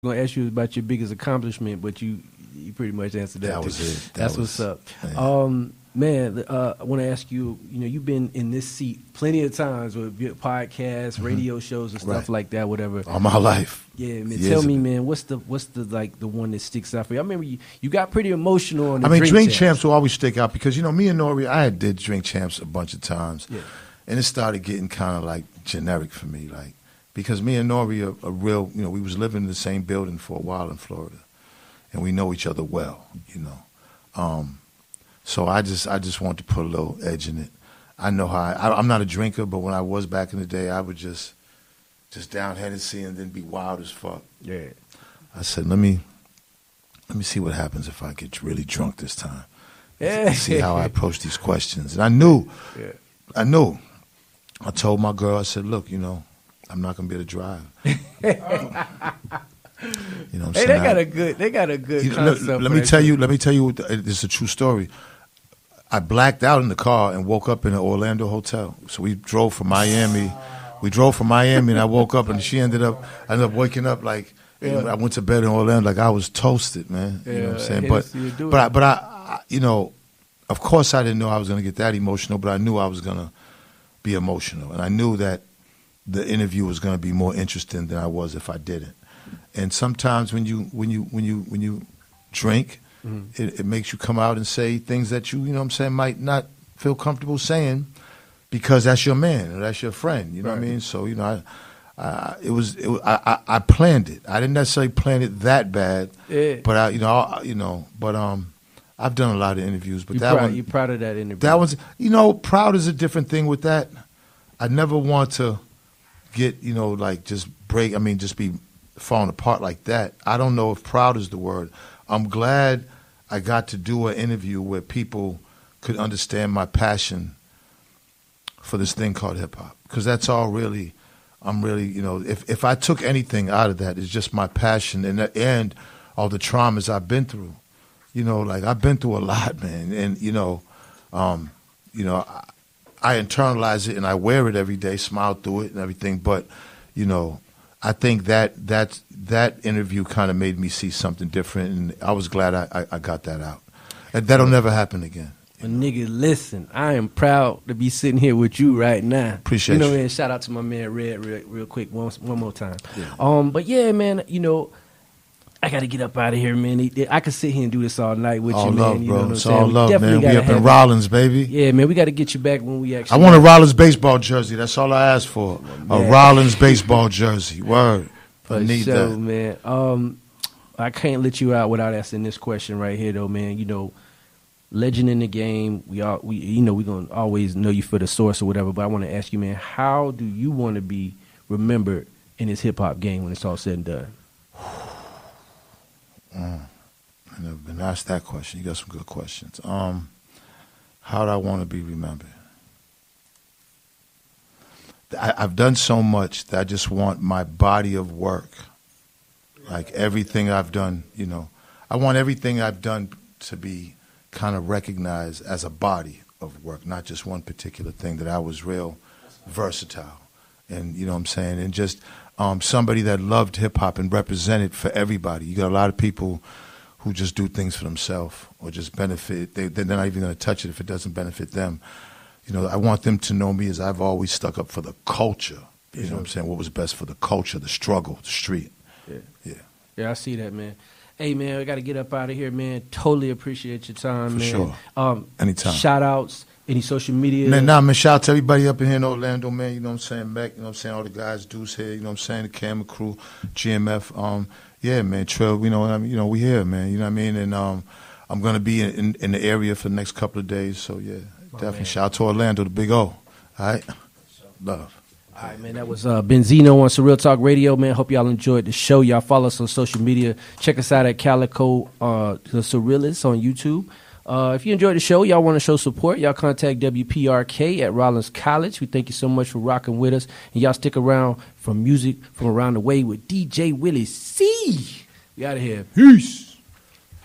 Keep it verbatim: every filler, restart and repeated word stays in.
going to ask you about your biggest accomplishment, but you you pretty much answered that. That too. was it. That That's was, what's up. Man, Um, man uh, I want to ask you, you know, you've been in this seat plenty of times with podcasts, mm-hmm. radio shows, and stuff right. like that, whatever. All my life. Yeah, man. Years Tell me, ago. man, what's the what's the like the one that sticks out for you? I remember you, you got pretty emotional on the I mean, Drink, Drink Champs. Champs will always stick out because, you know, me and Nori, I had did Drink Champs a bunch of times. Yeah. And it started getting kind of like generic for me, like, because me and Nori are, are real, you know, we was living in the same building for a while in Florida. And we know each other well, you know. Um, so I just I just want to put a little edge in it. I know how I, I, I'm not a drinker, but when I was back in the day, I would just just down Hennessy and then be wild as fuck. Yeah. I said, let me let me see what happens if I get really drunk this time. Yeah. See how I approach these questions. And I knew, Yeah. I knew. I told my girl, I said, look, you know, I'm not gonna be able to drive. You know what I'm Hey, saying? they got I- a good they got a good You- concept. let, for let me that tell shit. you. Let me tell you. What the, this is a true story. I blacked out in the car and woke up in an Orlando hotel. So we drove from Miami. We drove from Miami, and I woke up, and she ended up. I ended up waking up like you know, I went to bed in Orlando like I was toasted, man. You know what I'm Yeah, saying? But Hennessy would do but it. I, but I, I, you know, of course I didn't know I was going to get that emotional, but I knew I was going to be emotional, and I knew that the interview was going to be more interesting than I was if I didn't. And sometimes when you when you when you when you drink, Mhm. it, it makes you come out and say things that you you know what I'm saying might not feel comfortable saying because that's your man or that's your friend. You know what I Right. mean? So you know, I, I it was it, was- I, I I planned it. I didn't necessarily plan it that bad, Yeah. but I you know I, you know but um I've done a lot of interviews, but you that proud, one you proud of that interview? that one's you know proud is a different thing with that. I never want to get you know like just break. I mean just be falling apart like that. I don't know if proud is the word. I'm glad I got to do an interview where people could understand my passion for this thing called hip hop, because that's all really. I'm really, you know, if if I took anything out of that, it's just my passion and the end of the traumas I've been through. You know, like I've been through a lot, man, and you know, um, you know, I, I internalize it and I wear it every day, smile through it and everything. But you know, I think that that that interview kind of made me see something different, and I was glad I, I, I got that out. And that'll never happen again. Well, nigga, listen, I am proud to be sitting here with you right now. Appreciate you. know, you. man, shout out to my man Red real, real quick one, one more time. Yeah. Um, but yeah, man, you know, I got to get up out of here, man. I could sit here and do this all night with All you, love, man. You bro. know what I'm It's saying? all We love, definitely man. We gotta up in have- Rollins, baby. Yeah, man, we got to get you back when we actually. I want a Rollins baseball jersey. That's all I asked for. A man. Rollins baseball jersey. Word. For I need sure, that. man. Um, I can't let you out without asking this question right here, though, man. You know, legend in the game. We all, we, you know, we gonna always know you for the source or whatever. But I want to ask you, man, how do you want to be remembered in this hip hop game when it's all said and done? Mm. I never been asked that question. You got some good questions. Um, how do I want to be remembered? I, I've done so much that I just want my body of work, like everything I've done, you know, I want everything I've done to be kind of recognized as a body of work, not just one particular thing, that I was real versatile. And, you know what I'm saying? And just um, somebody that loved hip-hop and represented for everybody. You got a lot of people who just do things for themselves or just benefit. They, they're not even going to touch it if it doesn't benefit them. You know, I want them to know me as I've always stuck up for the culture. You know what I'm saying? What was best for the culture, the struggle, the street. Yeah. Yeah. Yeah, I see that, man. Hey, man, we got to get up out of here, man. Totally appreciate your time, For man. sure. Um, Anytime. Shout outs, any social media. Man, nah, man, shout out to everybody up in here in Orlando, man. You know what I'm saying? Mac, you know what I'm saying? All the guys, Deuce here, you know what I'm saying? The camera crew, G M F. Um, yeah, man, Trill, you know what I mean? You know, we here, man. You know what I mean? And um, I'm going to be in, in, in the area for the next couple of days. So, yeah, My definitely. man. Shout out to Orlando, the big O. All right? Love. All right, man, that was uh, Benzino on Surreal Talk Radio, man. Hope y'all enjoyed the show. Y'all follow us on social media. Check us out at Calico, uh, the Surrealist on YouTube. Uh, if you enjoyed the show, y'all want to show support, y'all contact W P R K at Rollins College. We thank you so much for rocking with us. And y'all stick around for music from around the way with D J Willie C. We out of here. Peace.